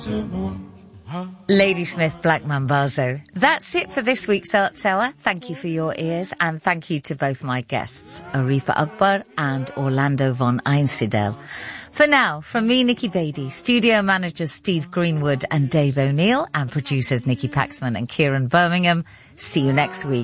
Ladysmith Black Mambazo. That's it for this week's Arts Hour. Thank you for your ears, and thank you to both my guests, Arifa Akbar and Orlando von Einsiedel. For now, from me, Nikki Beattie, studio managers Steve Greenwood and Dave O'Neill, and producers Nikki Paxman and Kieran Birmingham, see you next week.